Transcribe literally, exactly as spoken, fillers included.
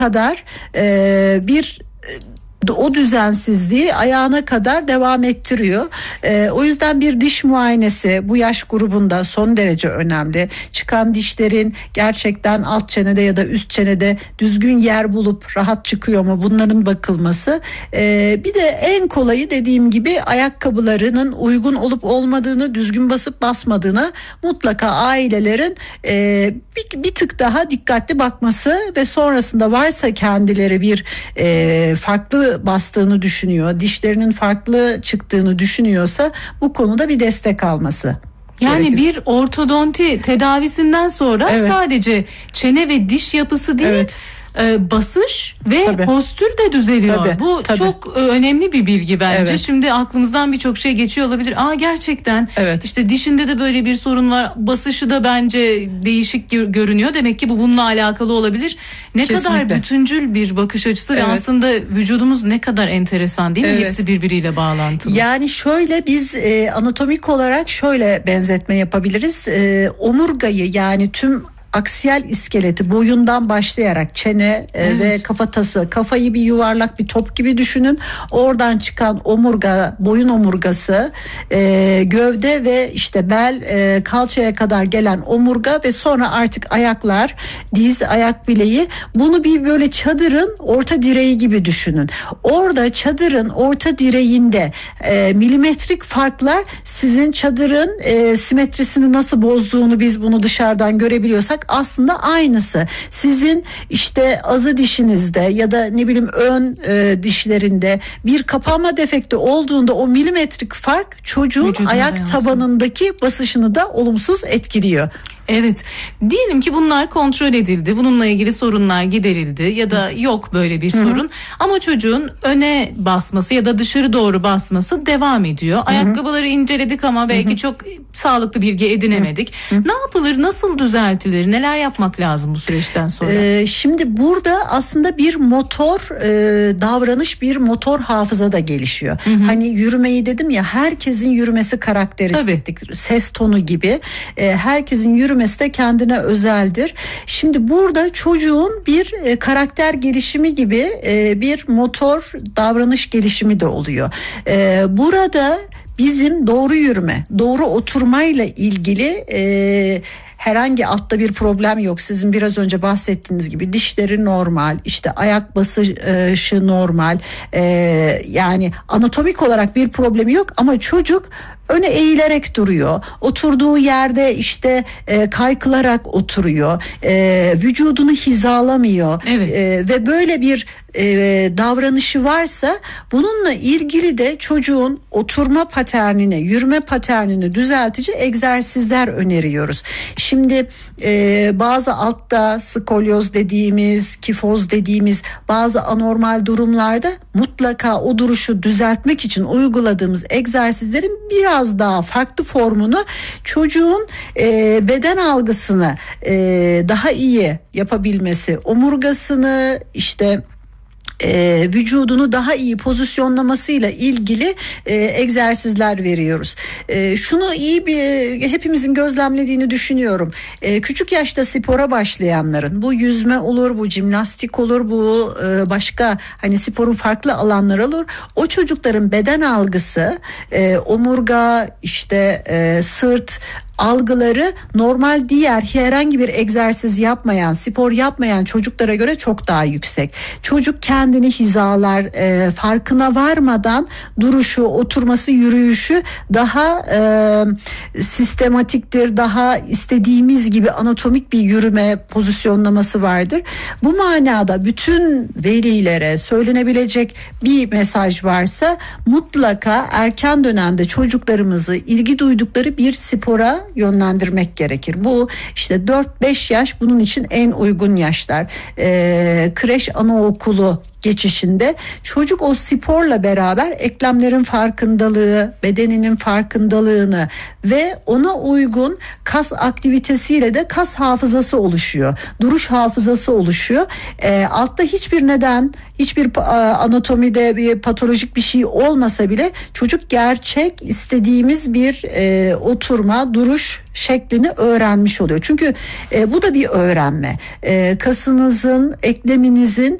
kadar e, bir o düzensizliği ayağına kadar devam ettiriyor. Ee, o yüzden bir diş muayenesi bu yaş grubunda son derece önemli. Çıkan dişlerin gerçekten alt çenede ya da üst çenede düzgün yer bulup rahat çıkıyor mu, bunların bakılması. Ee, bir de en kolayı, dediğim gibi, ayakkabılarının uygun olup olmadığını, düzgün basıp basmadığına mutlaka ailelerin e, bir, bir tık daha dikkatli bakması ve sonrasında varsa kendileri bir e, farklı bastığını düşünüyor, dişlerinin farklı çıktığını düşünüyorsa bu konuda bir destek alması. Yani gerekir. Bir ortodonti tedavisinden sonra evet. sadece çene ve diş yapısı değil, evet. e, basış ve tabii. postür de düzeliyor. Tabii, bu tabii. çok önemli bir bilgi bence. Evet. Şimdi aklımızdan birçok şey geçiyor olabilir. Aa gerçekten evet. işte dişinde de böyle bir sorun var. Basışı da bence değişik görünüyor. Demek ki bu bununla alakalı olabilir. Ne Kesinlikle. kadar bütüncül bir bakış açısı evet. ve aslında vücudumuz ne kadar enteresan, değil mi? Evet. Hepsi birbiriyle bağlantılı. Yani şöyle biz e, anatomik olarak şöyle benzetme yapabiliriz. E, omurgayı, yani tüm aksiyel iskeleti boyundan başlayarak çene evet. ve kafatası, kafayı bir yuvarlak bir top gibi düşünün. Oradan çıkan omurga, boyun omurgası, e, gövde ve işte bel, e, kalçaya kadar gelen omurga ve sonra artık ayaklar, diz, ayak bileği. Bunu bir böyle çadırın orta direği gibi düşünün. Orada çadırın orta direğinde e, milimetrik farklar sizin çadırın e, simetrisini nasıl bozduğunu biz bunu dışarıdan görebiliyorsak aslında aynısı. Sizin işte azı dişinizde ya da ne bileyim ön e, dişlerinde bir kapanma defekti olduğunda o milimetrik fark çocuğun Vücuduna ayak yansıyor. Tabanındaki basışını da olumsuz etkiliyor. Evet, diyelim ki bunlar kontrol edildi, bununla ilgili sorunlar giderildi ya da Hı. yok böyle bir Hı. sorun ama çocuğun öne basması ya da dışarı doğru basması devam ediyor. Hı. Ayakkabıları inceledik ama belki Hı. çok sağlıklı bilgi edinemedik. Hı. Ne yapılır, nasıl düzeltilir, neler yapmak lazım bu süreçten sonra? Ee, şimdi burada aslında bir motor e, davranış, bir motor hafıza da gelişiyor. Hı. Hani yürümeyi dedim ya, herkesin yürümesi karakteristiktir. Ses tonu gibi e, herkesin yürümesi Yürümesi de kendine özeldir. Şimdi burada çocuğun bir e, karakter gelişimi gibi e, bir motor davranış gelişimi de oluyor. E, burada bizim doğru yürüme, doğru oturmayla ilgili e, herhangi altta bir problem yok. Sizin biraz önce bahsettiğiniz gibi dişleri normal, işte ayak basışı normal. E, yani anatomik olarak bir problemi yok ama çocuk öne eğilerek duruyor. Oturduğu yerde işte e, kaykılarak oturuyor. E, vücudunu hizalamıyor. Evet. E, ve böyle bir e, davranışı varsa bununla ilgili de çocuğun oturma paternini, yürüme paternini düzeltici egzersizler öneriyoruz. Şimdi e, bazı altta skolyoz dediğimiz, kifoz dediğimiz bazı anormal durumlarda mutlaka o duruşu düzeltmek için uyguladığımız egzersizlerin biraz daha farklı formunu çocuğun e, beden algısını e, daha iyi yapabilmesi, omurgasını işte e, vücudunu daha iyi pozisyonlamasıyla ilgili e, egzersizler veriyoruz. E, şunu iyi bir hepimizin gözlemlediğini düşünüyorum. E, küçük yaşta spora başlayanların, bu yüzme olur, bu jimnastik olur, bu e, başka hani sporun farklı alanları olur. O çocukların beden algısı, e, omurga, işte e, sırt algıları normal diğer herhangi bir egzersiz yapmayan, spor yapmayan çocuklara göre çok daha yüksek. Çocuk kendini hizalar, e, farkına varmadan duruşu, oturması, yürüyüşü daha e, sistematiktir, daha istediğimiz gibi anatomik bir yürüme pozisyonlaması vardır. Bu manada bütün velilere söylenebilecek bir mesaj varsa mutlaka erken dönemde çocuklarımızı ilgi duydukları bir spora yönlendirmek gerekir. Bu işte dört beş yaş bunun için en uygun yaşlar. Ee, kreş, anaokulu geçişinde çocuk o sporla beraber eklemlerin farkındalığı, bedeninin farkındalığını ve ona uygun kas aktivitesiyle de kas hafızası oluşuyor. Duruş hafızası oluşuyor. E, altta hiçbir neden, hiçbir anatomide bir patolojik bir şey olmasa bile çocuk gerçek istediğimiz bir e, oturma, duruş şeklini öğrenmiş oluyor. Çünkü e, bu da bir öğrenme. E, kasınızın, ekleminizin